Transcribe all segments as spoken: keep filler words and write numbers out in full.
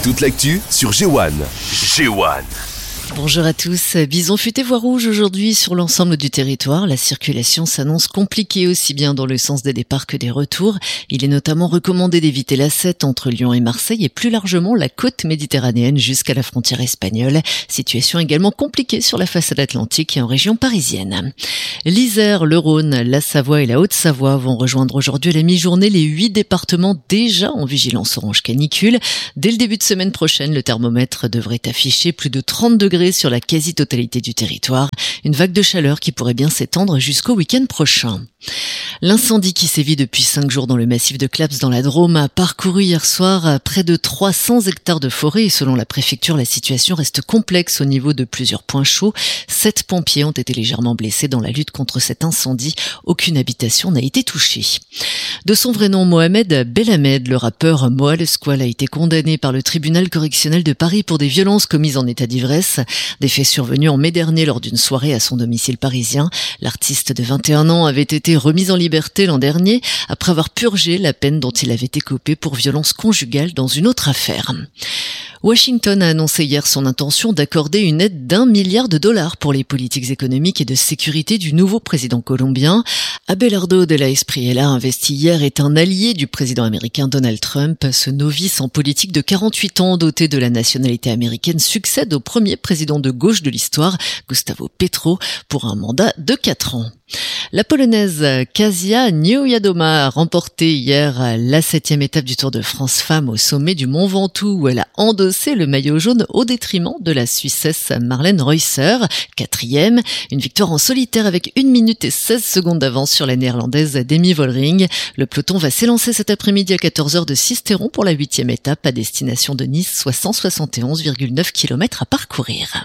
Toute l'actu sur G un. G un. Bonjour à tous. Bison futé voie rouge aujourd'hui sur l'ensemble du territoire. La circulation s'annonce compliquée aussi bien dans le sens des départs que des retours. Il est notamment recommandé d'éviter l'A sept entre Lyon et Marseille et plus largement la côte méditerranéenne jusqu'à la frontière espagnole. Situation également compliquée sur la façade atlantique et en région parisienne. L'Isère, le Rhône, la Savoie et la Haute-Savoie vont rejoindre aujourd'hui à la mi-journée les huit départements déjà en vigilance orange canicule. Dès le début de semaine prochaine, le thermomètre devrait afficher plus de trente degrés sur la quasi-totalité du territoire. Une vague de chaleur qui pourrait bien s'étendre jusqu'au week-end prochain. L'incendie qui sévit depuis cinq jours dans le massif de Claps dans la Drôme a parcouru hier soir près de trois cents hectares de forêt et selon la préfecture, la situation reste complexe au niveau de plusieurs points chauds. Sept pompiers ont été légèrement blessés dans la lutte contre cet incendie. Aucune habitation n'a été touchée. De son vrai nom, Mohamed Belhamed, le rappeur Moa Le Squal a été condamné par le tribunal correctionnel de Paris pour des violences commises en état d'ivresse. Des faits survenus en mai dernier lors d'une soirée à son domicile parisien. L'artiste de vingt et un ans avait été remis en liberté l'an dernier après avoir purgé la peine dont il avait écopé pour violence conjugale dans une autre affaire. Washington a annoncé hier son intention d'accorder une aide d'un milliard de dollars pour les politiques économiques et de sécurité du nouveau président colombien. Abelardo de la Espriella, investi hier, est un allié du président américain Donald Trump. Ce novice en politique de quarante-huit ans, doté de la nationalité américaine, succède au premier président de gauche de l'histoire, Gustavo Petro, pour un mandat de quatre ans. La Polonaise Kasia Niewiadoma a remporté hier la septième étape du Tour de France Femmes au sommet du Mont Ventoux où elle a endossé le maillot jaune au détriment de la Suissesse Marlène Reusser, quatrième. Une victoire en solitaire avec une minute et seize secondes d'avance sur la néerlandaise Demi Vollering. Le peloton va s'élancer cet après-midi à quatorze heures de Sisteron pour la huitième étape à destination de Nice, soit cent soixante et onze virgule neuf kilomètres à parcourir.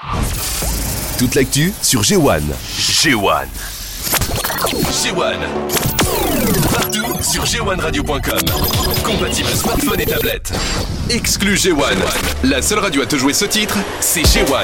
Toute l'actu sur G un. G un. G un. Partout sur G un radio point com. Compatible smartphone et tablette. Exclu G un. La seule radio à te jouer ce titre, c'est G un.